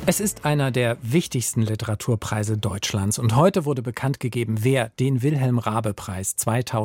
Es ist einer der wichtigsten Literaturpreise Deutschlands und heute wurde bekannt gegeben, wer den Wilhelm-Raabe-Preis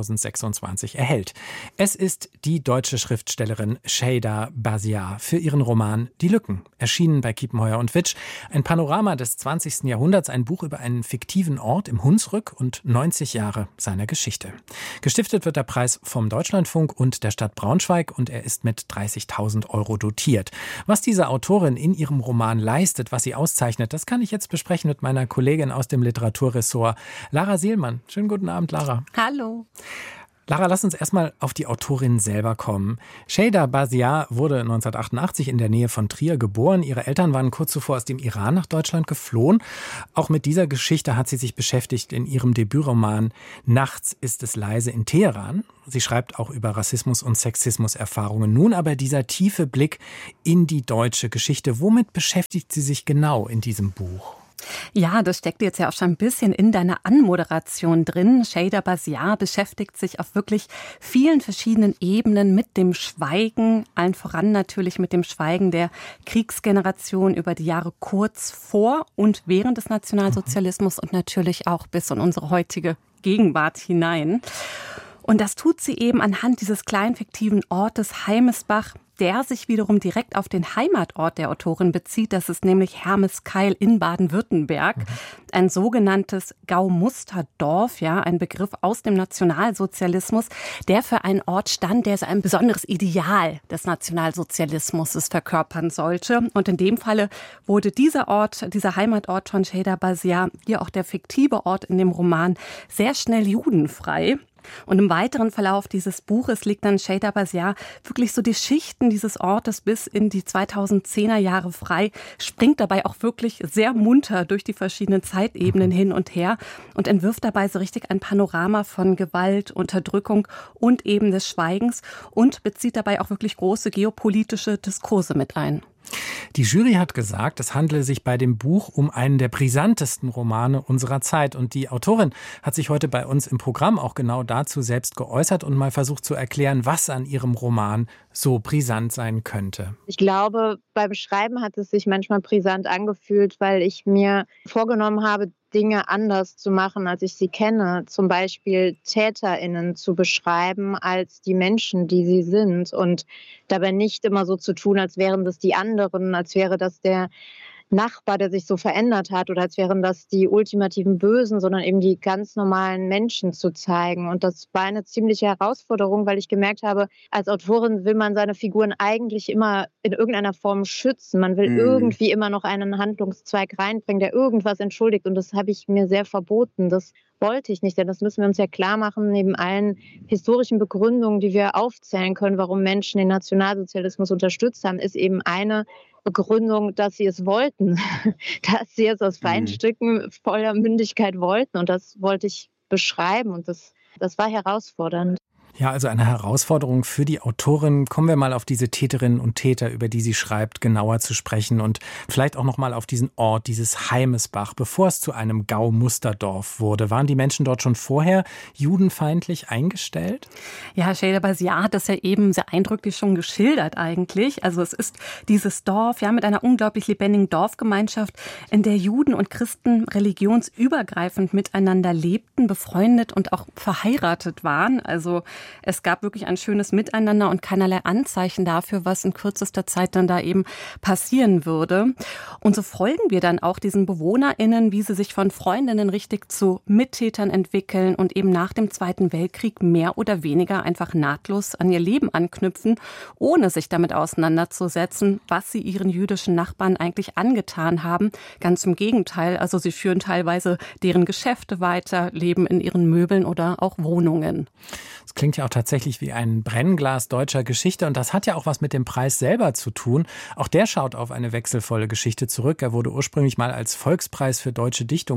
2026 erhält. Es ist die deutsche Schriftstellerin Şeyda Basiar für ihren Roman Die Lücken, erschienen bei Kiepenheuer und Witsch. Ein Panorama des 20. Jahrhunderts, ein Buch über einen fiktiven Ort im Hunsrück und 90 Jahre seiner Geschichte. Gestiftet wird der Preis vom Deutschlandfunk und der Stadt Braunschweig und er ist mit 30.000 € dotiert. Was diese Autorin in ihrem Roman leistet, was sie auszeichnet, das kann ich jetzt besprechen mit meiner Kollegin aus dem Literaturressort, Lara Seelmann. Schönen guten Abend, Lara. Hallo. Lara, lass uns erstmal auf die Autorin selber kommen. Şeyda Basiar wurde 1988 in der Nähe von Trier geboren. Ihre Eltern waren kurz zuvor aus dem Iran nach Deutschland geflohen. Auch mit dieser Geschichte hat sie sich beschäftigt in ihrem Debütroman Nachts ist es leise in Teheran. Sie schreibt auch über Rassismus- und Sexismus-Erfahrungen. Nun aber dieser tiefe Blick in die deutsche Geschichte. Womit beschäftigt sie sich genau in diesem Buch? Ja, das steckt jetzt ja auch schon ein bisschen in deiner Anmoderation drin. Şeyda Basiar beschäftigt sich auf wirklich vielen verschiedenen Ebenen mit dem Schweigen, allen voran natürlich mit dem Schweigen der Kriegsgeneration über die Jahre kurz vor und während des Nationalsozialismus und natürlich auch bis in unsere heutige Gegenwart hinein. Und das tut sie eben anhand dieses kleinen fiktiven Ortes Heimesbach, der sich wiederum direkt auf den Heimatort der Autorin bezieht. Das ist nämlich Hermeskeil in Baden-Württemberg. Ein sogenanntes Gaumusterdorf, ja, ein Begriff aus dem Nationalsozialismus, der für einen Ort stand, der so ein besonderes Ideal des Nationalsozialismus verkörpern sollte. Und in dem Falle wurde dieser Ort, dieser Heimatort von Şeyda Basiar, wie auch der fiktive Ort in dem Roman, sehr schnell judenfrei. Und im weiteren Verlauf dieses Buches legt dann Şeyda Basiar wirklich so die Schichten dieses Ortes bis in die 2010er Jahre frei, springt dabei auch wirklich sehr munter durch die verschiedenen Zeitebenen hin und her und entwirft dabei so richtig ein Panorama von Gewalt, Unterdrückung und eben des Schweigens und bezieht dabei auch wirklich große geopolitische Diskurse mit ein. Die Jury hat gesagt, es handele sich bei dem Buch um einen der brisantesten Romane unserer Zeit. Und die Autorin hat sich heute bei uns im Programm auch genau dazu selbst geäußert und mal versucht zu erklären, was an ihrem Roman so brisant sein könnte. Ich glaube, beim Schreiben hat es sich manchmal brisant angefühlt, weil ich mir vorgenommen habe, Dinge anders zu machen, als ich sie kenne. Zum Beispiel TäterInnen zu beschreiben als die Menschen, die sie sind. Und dabei nicht immer so zu tun, als wären das die anderen, als wäre das der Nachbar, der sich so verändert hat oder als wären das die ultimativen Bösen, sondern eben die ganz normalen Menschen zu zeigen. Und das war eine ziemliche Herausforderung, weil ich gemerkt habe, als Autorin will man seine Figuren eigentlich immer in irgendeiner Form schützen. Man will irgendwie immer noch einen Handlungszweig reinbringen, der irgendwas entschuldigt. Und das habe ich mir sehr verboten. Das wollte ich nicht, denn das müssen wir uns ja klar machen, neben allen historischen Begründungen, die wir aufzählen können, warum Menschen den Nationalsozialismus unterstützt haben, ist eben eine Begründung, dass sie es wollten, dass sie es aus freien Stücken voller Mündigkeit wollten. Und das wollte ich beschreiben und das war herausfordernd. Ja, also eine Herausforderung für die Autorin. Kommen wir mal auf diese Täterinnen und Täter, über die sie schreibt, genauer zu sprechen und vielleicht auch noch mal auf diesen Ort, dieses Heimesbach, bevor es zu einem Gaumusterdorf wurde. Waren die Menschen dort schon vorher judenfeindlich eingestellt? Ja, Şeyda Basiar hat das ja eben sehr eindrücklich schon geschildert eigentlich. Also es ist dieses Dorf, ja, mit einer unglaublich lebendigen Dorfgemeinschaft, in der Juden und Christen religionsübergreifend miteinander lebten, befreundet und auch verheiratet waren. Also es gab wirklich ein schönes Miteinander und keinerlei Anzeichen dafür, was in kürzester Zeit dann da eben passieren würde. Und so folgen wir dann auch diesen BewohnerInnen, wie sie sich von Freundinnen richtig zu Mittätern entwickeln und eben nach dem Zweiten Weltkrieg mehr oder weniger einfach nahtlos an ihr Leben anknüpfen, ohne sich damit auseinanderzusetzen, was sie ihren jüdischen Nachbarn eigentlich angetan haben. Ganz im Gegenteil, also sie führen teilweise deren Geschäfte weiter, leben in ihren Möbeln oder auch Wohnungen. Das klingt ja auch tatsächlich wie ein Brennglas deutscher Geschichte und das hat ja auch was mit dem Preis selber zu tun. Auch der schaut auf eine wechselvolle Geschichte zurück. Er wurde ursprünglich mal als Volkspreis für deutsche Dichtung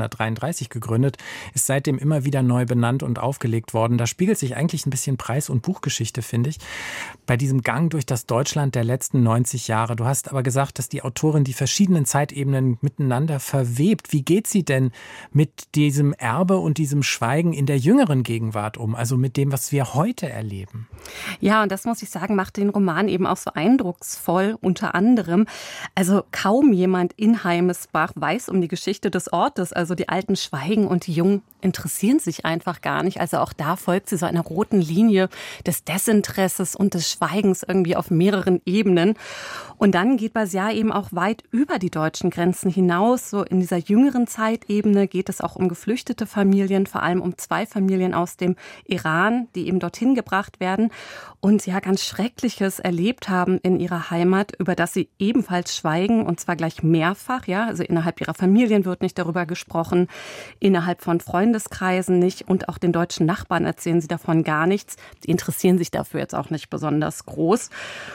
1933 gegründet, ist seitdem immer wieder neu benannt und aufgelegt worden. Da spiegelt sich eigentlich ein bisschen Preis- und Buchgeschichte, finde ich, bei diesem Gang durch das Deutschland der letzten 90 Jahre. Du hast aber gesagt, dass die Autorin die verschiedenen Zeitebenen miteinander verwebt. Wie geht sie denn mit diesem Erbe und diesem Schweigen in der jüngeren Gegenwart um? Also mit dem, was was wir heute erleben. Ja, und das muss ich sagen, macht den Roman eben auch so eindrucksvoll, unter anderem. Also kaum jemand in Heimesbach weiß um die Geschichte des Ortes. Also die Alten schweigen und die Jungen interessieren sich einfach gar nicht. Also auch da folgt sie so einer roten Linie des Desinteresses und des Schweigens irgendwie auf mehreren Ebenen. Und dann geht Basiar eben auch weit über die deutschen Grenzen hinaus. So in dieser jüngeren Zeitebene geht es auch um geflüchtete Familien, vor allem um 2 Familien aus dem Iran, die eben dorthin gebracht werden und ja ganz Schreckliches erlebt haben in ihrer Heimat, über das sie ebenfalls schweigen, und zwar gleich mehrfach. Ja, also innerhalb ihrer Familien wird nicht darüber gesprochen, innerhalb von Freundeskreisen nicht, und auch den deutschen Nachbarn erzählen sie davon gar nichts. Die interessieren sich dafür jetzt auch nicht besonders groß.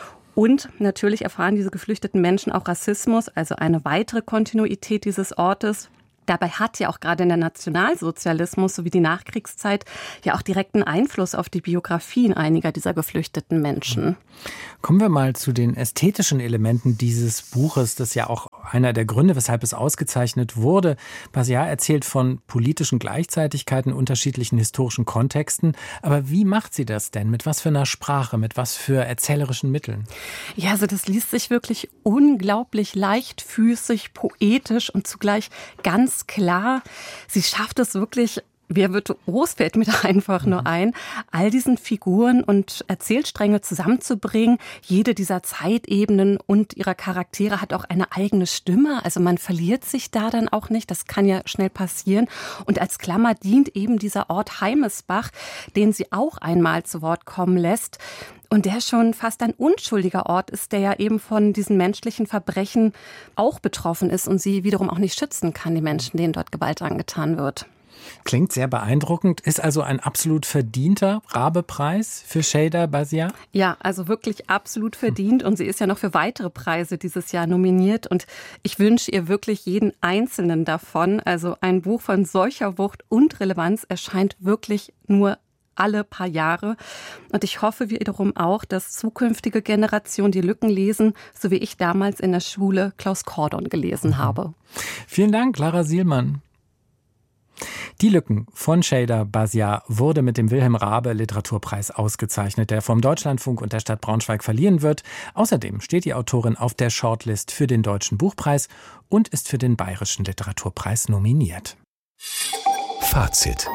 Und natürlich erfahren diese geflüchteten Menschen auch Rassismus, also eine weitere Kontinuität dieses Ortes. Dabei hat ja auch gerade der Nationalsozialismus sowie die Nachkriegszeit ja auch direkten Einfluss auf die Biografien einiger dieser geflüchteten Menschen. Kommen wir mal zu den ästhetischen Elementen dieses Buches. Das ist ja auch einer der Gründe, weshalb es ausgezeichnet wurde. Basiar erzählt von politischen Gleichzeitigkeiten, unterschiedlichen historischen Kontexten. Aber wie macht sie das denn? Mit was für einer Sprache? Mit was für erzählerischen Mitteln? Ja, also das liest sich wirklich unglaublich leichtfüßig, poetisch und zugleich ganz klar. Sie schafft es wirklich, wer virtuos fällt mir da einfach nur ein, all diesen Figuren und Erzählstränge zusammenzubringen. Jede dieser Zeitebenen und ihrer Charaktere hat auch eine eigene Stimme. Also man verliert sich da dann auch nicht. Das kann ja schnell passieren. Und als Klammer dient eben dieser Ort Heimesbach, den sie auch einmal zu Wort kommen lässt. Und der schon fast ein unschuldiger Ort ist, der ja eben von diesen menschlichen Verbrechen auch betroffen ist und sie wiederum auch nicht schützen kann, die Menschen, denen dort Gewalt angetan wird. Klingt sehr beeindruckend. Ist also ein absolut verdienter Rabe-Preis für Sheyda Basiar? Ja, also wirklich absolut verdient. Und sie ist ja noch für weitere Preise dieses Jahr nominiert. Und ich wünsche ihr wirklich jeden einzelnen davon. Also ein Buch von solcher Wucht und Relevanz erscheint wirklich nur alle paar Jahre. Und ich hoffe wiederum auch, dass zukünftige Generationen die Lücken lesen, so wie ich damals in der Schule Klaus Kordon gelesen habe. Vielen Dank, Lara Sielmann. Die Lücken von Sheyda Basiar wurde mit dem Wilhelm Raabe Literaturpreis ausgezeichnet, der vom Deutschlandfunk und der Stadt Braunschweig verliehen wird. Außerdem steht die Autorin auf der Shortlist für den Deutschen Buchpreis und ist für den Bayerischen Literaturpreis nominiert. Fazit.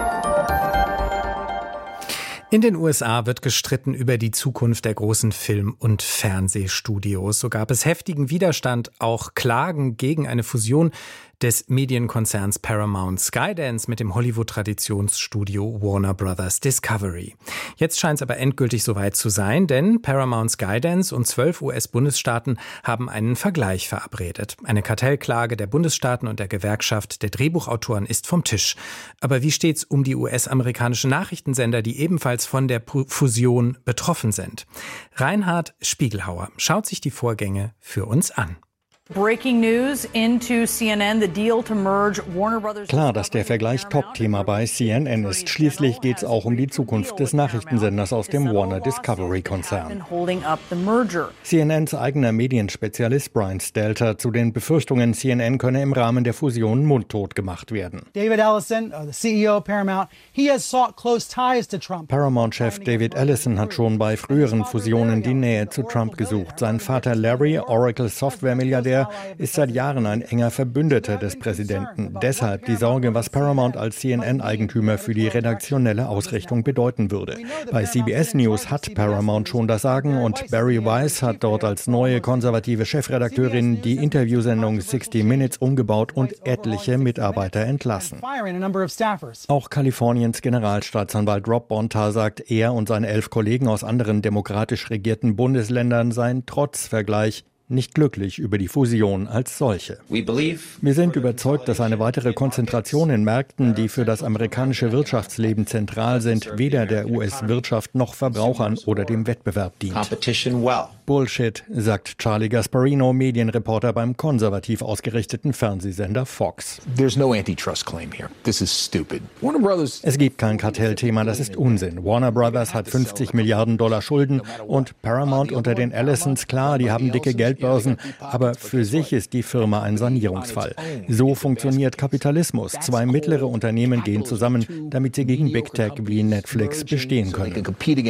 In den USA wird gestritten über die Zukunft der großen Film- und Fernsehstudios. So gab es heftigen Widerstand, auch Klagen gegen eine Fusion des Medienkonzerns Paramount Skydance mit dem Hollywood-Traditionsstudio Warner Brothers Discovery. Jetzt scheint es aber endgültig soweit zu sein, denn Paramount Skydance und 12 US-Bundesstaaten haben einen Vergleich verabredet. Eine Kartellklage der Bundesstaaten und der Gewerkschaft der Drehbuchautoren ist vom Tisch. Aber wie steht's um die US-amerikanischen Nachrichtensender, die ebenfalls von der Fusion betroffen sind? Reinhard Spiegelhauer schaut sich die Vorgänge für uns an. Breaking news into CNN, the deal to merge Warner Brothers. Klar, dass der Vergleich Top-Thema bei CNN ist. Schließlich geht es auch um die Zukunft des Nachrichtensenders aus dem Warner Discovery-Konzern. CNNs eigener Medienspezialist Brian Stelter zu den Befürchtungen, CNN könne im Rahmen der Fusion mundtot gemacht werden. David Ellison, the CEO of Paramount, he has sought close ties to Trump. Paramount-Chef David Ellison hat schon bei früheren Fusionen die Nähe zu Trump gesucht. Sein Vater Larry, Oracle-Software-Milliardär, ist seit Jahren ein enger Verbündeter des Präsidenten. Deshalb die Sorge, was Paramount als CNN-Eigentümer für die redaktionelle Ausrichtung bedeuten würde. Bei CBS News hat Paramount schon das Sagen und Barry Weiss hat dort als neue konservative Chefredakteurin die Interviewsendung 60 Minutes umgebaut und etliche Mitarbeiter entlassen. Auch Kaliforniens Generalstaatsanwalt Rob Bonta sagt, er und seine 11 Kollegen aus anderen demokratisch regierten Bundesländern seien trotz Vergleich nicht glücklich über die Fusion als solche. Wir sind überzeugt, dass eine weitere Konzentration in Märkten, die für das amerikanische Wirtschaftsleben zentral sind, weder der US-Wirtschaft noch Verbrauchern oder dem Wettbewerb dient. Bullshit, sagt Charlie Gasparino, Medienreporter beim konservativ ausgerichteten Fernsehsender Fox. There's no antitrust claim here. This is stupid. Warner Brothers. Es gibt kein Kartellthema, das ist Unsinn. Warner Brothers hat $50 Milliarden Schulden und Paramount unter den Allisons, klar, die haben dicke Geldbörsen, aber für sich ist die Firma ein Sanierungsfall. So funktioniert Kapitalismus. Zwei mittlere Unternehmen gehen zusammen, damit sie gegen Big Tech wie Netflix bestehen können.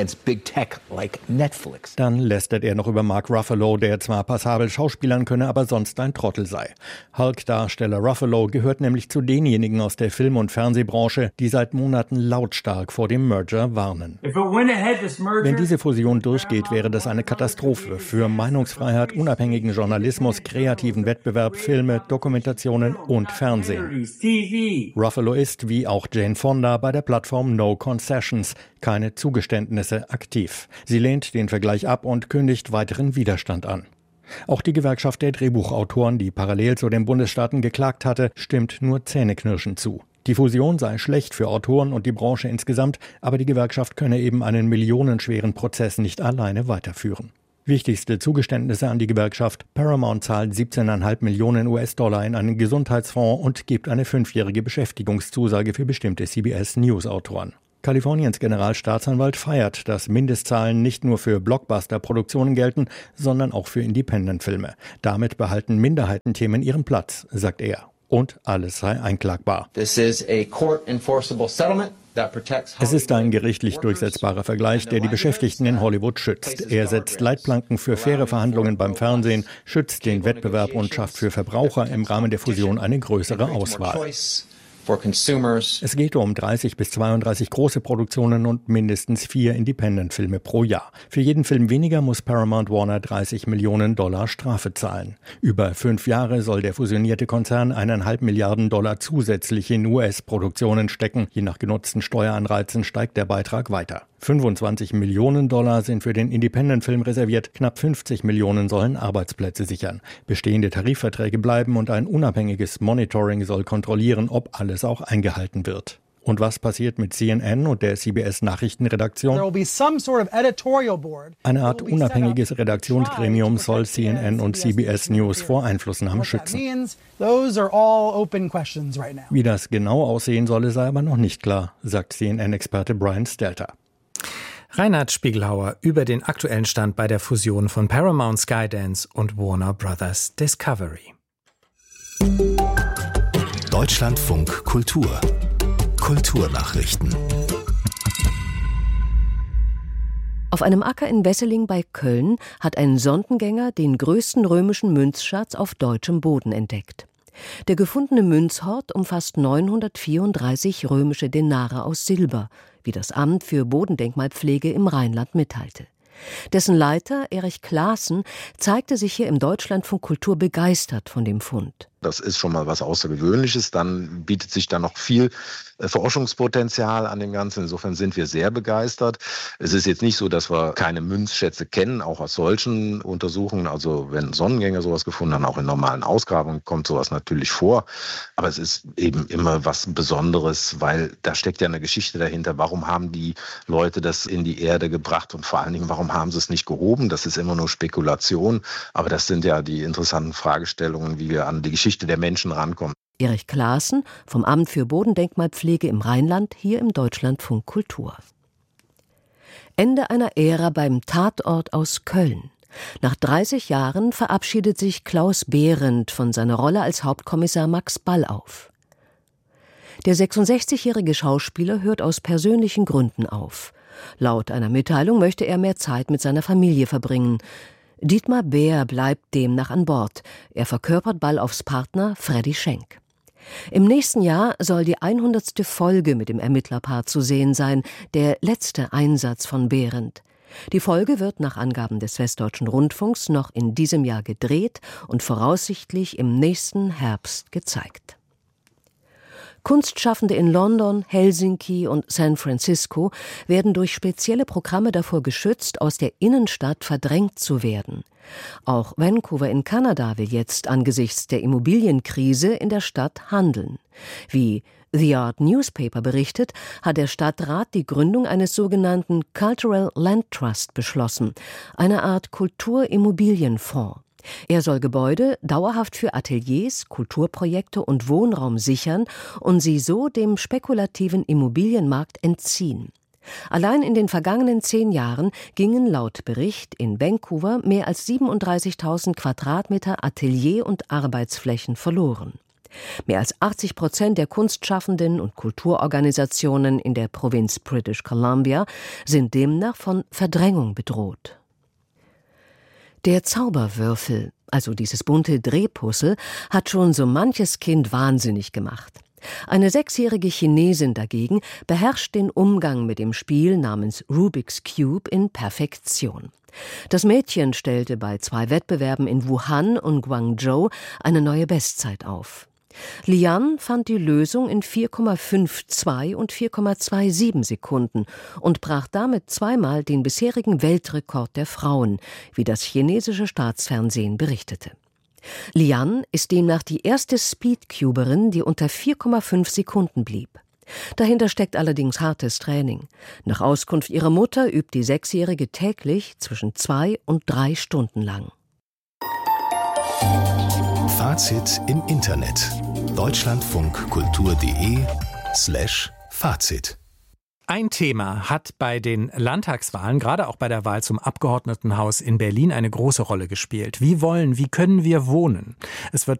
Dann lästert er noch über Mark Ruffalo, der zwar passabel schauspielern könne, aber sonst ein Trottel sei. Hulk-Darsteller Ruffalo gehört nämlich zu denjenigen aus der Film- und Fernsehbranche, die seit Monaten lautstark vor dem Merger warnen. Wenn diese Fusion durchgeht, wäre das eine Katastrophe für Meinungsfreiheit, unabhängigen Journalismus, kreativen Wettbewerb, Filme, Dokumentationen und Fernsehen. Ruffalo ist, wie auch Jane Fonda, bei der Plattform No Concessions, keine Zugeständnisse, aktiv. Sie lehnt den Vergleich ab und kündigt weiteren Widerstand an. Auch die Gewerkschaft der Drehbuchautoren, die parallel zu den Bundesstaaten geklagt hatte, stimmt nur zähneknirschend zu. Die Fusion sei schlecht für Autoren und die Branche insgesamt, aber die Gewerkschaft könne eben einen millionenschweren Prozess nicht alleine weiterführen. Wichtigste Zugeständnisse an die Gewerkschaft: Paramount zahlt 17,5 Millionen US-Dollar in einen Gesundheitsfonds und gibt eine 5-jährige Beschäftigungszusage für bestimmte CBS-News-Autoren. Kaliforniens Generalstaatsanwalt feiert, dass Mindestzahlen nicht nur für Blockbuster-Produktionen gelten, sondern auch für Independent-Filme. Damit behalten Minderheitenthemen ihren Platz, sagt er. Und alles sei einklagbar. Es ist ein gerichtlich durchsetzbarer Vergleich, der die Beschäftigten in Hollywood schützt. Er setzt Leitplanken für faire Verhandlungen beim Fernsehen, schützt den Wettbewerb und schafft für Verbraucher im Rahmen der Fusion eine größere Auswahl. Es geht um 30 bis 32 große Produktionen und mindestens 4 Independent-Filme pro Jahr. Für jeden Film weniger muss Paramount Warner $30 Millionen Strafe zahlen. Über 5 Jahre soll der fusionierte Konzern $1,5 Milliarden zusätzlich in US-Produktionen stecken. Je nach genutzten Steueranreizen steigt der Beitrag weiter. $25 Millionen sind für den Independent-Film reserviert, knapp 50 Millionen sollen Arbeitsplätze sichern. Bestehende Tarifverträge bleiben und ein unabhängiges Monitoring soll kontrollieren, ob alles auch eingehalten wird. Und was passiert mit CNN und der CBS-Nachrichtenredaktion? Eine Art unabhängiges Redaktionsgremium soll CNN und CBS News vor Einflussnahme schützen. Wie das genau aussehen solle, sei aber noch nicht klar, sagt CNN-Experte Brian Stelter. Reinhard Spiegelhauer über den aktuellen Stand bei der Fusion von Paramount Skydance und Warner Brothers Discovery. Deutschlandfunk Kultur. Kulturnachrichten. Auf einem Acker in Wesseling bei Köln hat ein Sondengänger den größten römischen Münzschatz auf deutschem Boden entdeckt. Der gefundene Münzhort umfasst 934 römische Denare aus Silber, wie das Amt für Bodendenkmalpflege im Rheinland mitteilte. Dessen Leiter, Erich Klaassen, zeigte sich hier im Deutschlandfunk Kultur begeistert von dem Fund. Das ist schon mal was Außergewöhnliches. Dann bietet sich da noch viel Forschungspotenzial an dem Ganzen. Insofern sind wir sehr begeistert. Es ist jetzt nicht so, dass wir keine Münzschätze kennen, auch aus solchen Untersuchungen. Also wenn Sonnengänger sowas gefunden haben, auch in normalen Ausgrabungen kommt sowas natürlich vor. Aber es ist eben immer was Besonderes, weil da steckt ja eine Geschichte dahinter. Warum haben die Leute das in die Erde gebracht und vor allen Dingen, warum haben sie es nicht gehoben? Das ist immer nur Spekulation. Aber das sind ja die interessanten Fragestellungen, wie wir an die Geschichte der Menschen rankommen. Erich Klaassen vom Amt für Bodendenkmalpflege im Rheinland, hier im Deutschlandfunk Kultur. Ende einer Ära beim Tatort aus Köln. Nach 30 Jahren verabschiedet sich Klaus Behrendt von seiner Rolle als Hauptkommissar Max Ball auf. Der 66-jährige Schauspieler hört aus persönlichen Gründen auf. Laut einer Mitteilung möchte er mehr Zeit mit seiner Familie verbringen. Dietmar Bär bleibt demnach an Bord. Er verkörpert Ballaufs Partner Freddy Schenk. Im nächsten Jahr soll die 100. Folge mit dem Ermittlerpaar zu sehen sein, der letzte Einsatz von Behrendt. Die Folge wird nach Angaben des Westdeutschen Rundfunks noch in diesem Jahr gedreht und voraussichtlich im nächsten Herbst gezeigt. Kunstschaffende in London, Helsinki und San Francisco werden durch spezielle Programme davor geschützt, aus der Innenstadt verdrängt zu werden. Auch Vancouver in Kanada will jetzt angesichts der Immobilienkrise in der Stadt handeln. Wie The Art Newspaper berichtet, hat der Stadtrat die Gründung eines sogenannten Cultural Land Trust beschlossen, eine Art Kulturimmobilienfonds. Er soll Gebäude dauerhaft für Ateliers, Kulturprojekte und Wohnraum sichern und sie so dem spekulativen Immobilienmarkt entziehen. Allein in den vergangenen 10 Jahren gingen laut Bericht in Vancouver mehr als 37.000 Quadratmeter Atelier- und Arbeitsflächen verloren. Mehr als 80% der Kunstschaffenden und Kulturorganisationen in der Provinz British Columbia sind demnach von Verdrängung bedroht. Der Zauberwürfel, also dieses bunte Drehpuzzle, hat schon so manches Kind wahnsinnig gemacht. Eine 6-jährige Chinesin dagegen beherrscht den Umgang mit dem Spiel namens Rubik's Cube in Perfektion. Das Mädchen stellte bei 2 Wettbewerben in Wuhan und Guangzhou eine neue Bestzeit auf. Lian fand die Lösung in 4,52 und 4,27 Sekunden und brach damit zweimal den bisherigen Weltrekord der Frauen, wie das chinesische Staatsfernsehen berichtete. Lian ist demnach die erste Speedcuberin, die unter 4,5 Sekunden blieb. Dahinter steckt allerdings hartes Training. Nach Auskunft ihrer Mutter übt die 6-Jährige täglich zwischen 2 und 3 Stunden lang. Fazit im Internet. deutschlandfunkkultur.de/Fazit. Ein Thema hat bei den Landtagswahlen, gerade auch bei der Wahl zum Abgeordnetenhaus in Berlin, eine große Rolle gespielt. Wie können wir wohnen? Es wird